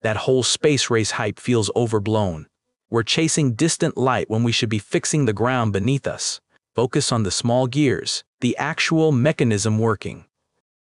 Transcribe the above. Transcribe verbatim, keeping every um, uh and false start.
That whole space race hype feels overblown. We're chasing distant light when we should be fixing the ground beneath us. Focus on the small gears, the actual mechanism working.